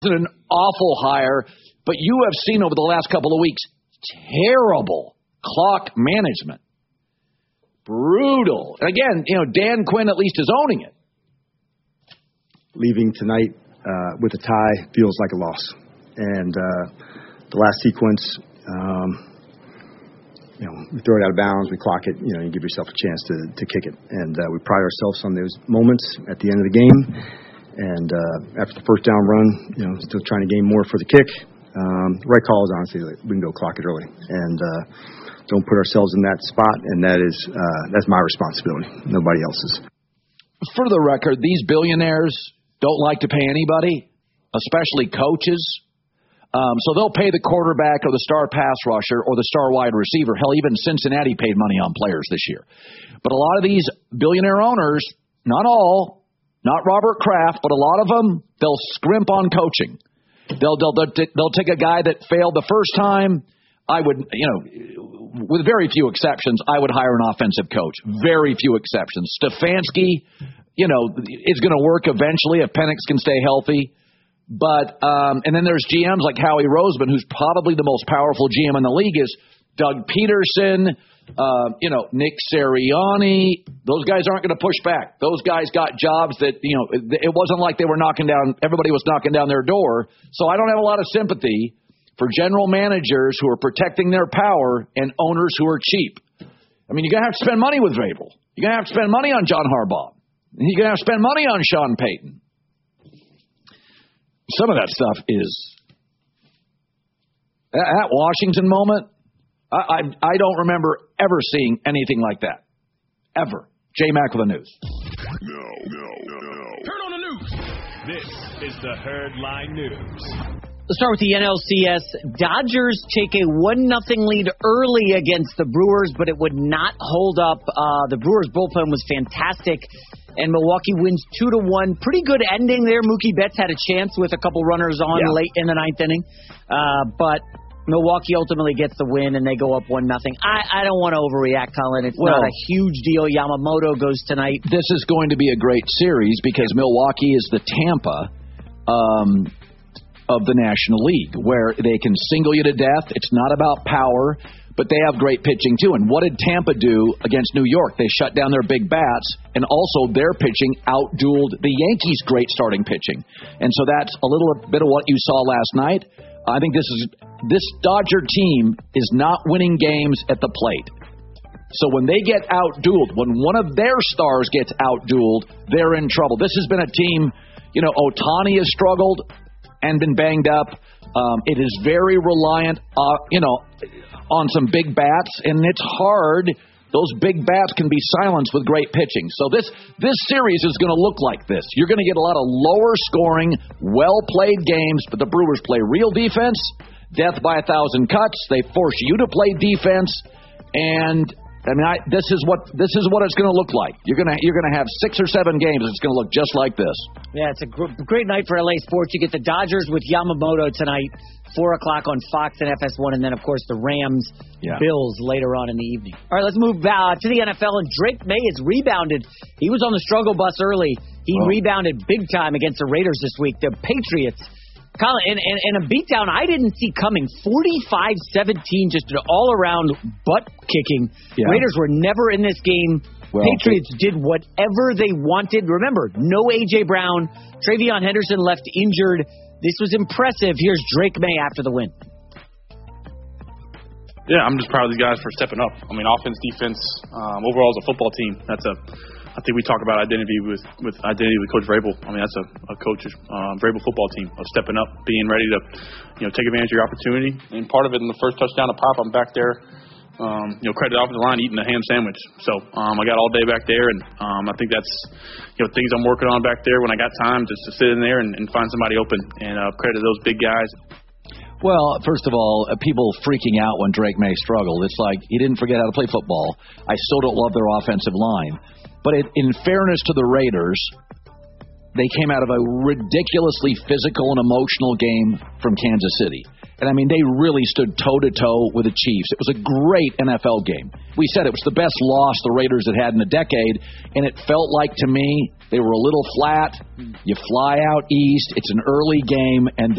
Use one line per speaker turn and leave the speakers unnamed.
an awful hire, but you have seen over the last couple of weeks terrible clock management. Brutal. And again, Dan Quinn at least is owning it.
Leaving tonight with a tie feels like a loss. And the last sequence, we throw it out of bounds, we clock it, you give yourself a chance to kick it. And we pride ourselves on those moments at the end of the game. And after the first down run, still trying to gain more for the kick. The right call is honestly we can go clock it early. And don't put ourselves in that spot, and that's my responsibility, nobody else's.
For the record, these billionaires don't like to pay anybody, especially coaches. So they'll pay the quarterback or the star pass rusher or the star wide receiver. Hell, even Cincinnati paid money on players this year. But a lot of these billionaire owners, not all, not Robert Kraft, but a lot of them, they'll scrimp on coaching. They'll take a guy that failed the first time. I would, with very few exceptions, I would hire an offensive coach. Very few exceptions. Stefanski, is going to work eventually if Penix can stay healthy. But and then there's GMs like Howie Roseman, who's probably the most powerful GM in the league, is Doug Peterson, Nick Sirianni. Those guys aren't going to push back. Those guys got jobs that, it wasn't like they were everybody was knocking down their door. So I don't have a lot of sympathy for general managers who are protecting their power and owners who are cheap. I mean, you're going to have to spend money with Vrabel. You're going to have to spend money on John Harbaugh. You're going to have to spend money on Sean Payton. Some of that stuff is... That Washington moment, I don't remember ever seeing anything like that. Ever. J-Mac with the news.
No. Turn on the news. This is the Herdline News.
Let's start with the NLCS. Dodgers take a 1-0 lead early against the Brewers, but it would not hold up. The Brewers bullpen was fantastic, and Milwaukee wins 2-1. Pretty good ending there. Mookie Betts had a chance with a couple runners on late in the ninth inning, but Milwaukee ultimately gets the win, and they go up 1-0. I don't want to overreact, Colin. It's not a huge deal. Yamamoto goes tonight.
This is going to be a great series because Milwaukee is the Tampa of the National League, where they can single you to death. It's not about power, but they have great pitching too. And what did Tampa do against New York? They shut down their big bats, and also their pitching outdueled the Yankees' great starting pitching. And so that's a little bit of what you saw last night. I think this Dodger team is not winning games at the plate. So when they get outdueled, when one of their stars gets outdueled, they're in trouble. This has been a team, Ohtani has struggled and been banged up. It is very reliant, on some big bats, and it's hard. Those big bats can be silenced with great pitching. So this series is going to look like this. You're going to get a lot of lower scoring, well-played games, but the Brewers play real defense, death by 1,000 cuts. They force you to play defense, and this is what it's going to look like. You're going to have 6 or 7 games. It's going to look just like this.
Yeah, it's a great night for LA sports. You get the Dodgers with Yamamoto tonight, 4 o'clock on Fox and FS1, and then, of course, the Rams, Bills later on in the evening. All right, let's move to the NFL, and Drake May has rebounded. He was on the struggle bus early. He rebounded big time against the Raiders this week. The Patriots, Colin, and a beatdown I didn't see coming, 45-17, just an all-around butt-kicking. Yeah. Raiders were never in this game. Patriots did whatever they wanted. Remember, no A.J. Brown. Travion Henderson left injured. This was impressive. Here's Drake May after the win.
Yeah, I'm just proud of these guys for stepping up. I mean, offense, defense, overall as a football team, I think we talk about identity with Coach Vrabel. I mean, that's a coach's Vrabel football team of stepping up, being ready to, take advantage of your opportunity. And part of it in the first touchdown to Pop, I'm back there, credit off the line eating a ham sandwich. So I got all day back there, and I think that's things I'm working on back there when I got time just to sit in there and find somebody open and credit those big guys.
Well, first of all, people freaking out when Drake May struggled. It's like he didn't forget how to play football. I still don't love their offensive line. But in fairness to the Raiders, they came out of a ridiculously physical and emotional game from Kansas City. And, I mean, they really stood toe-to-toe with the Chiefs. It was a great NFL game. We said it was the best loss the Raiders had in a decade, and it felt like, to me, they were a little flat. You fly out east. It's an early game, and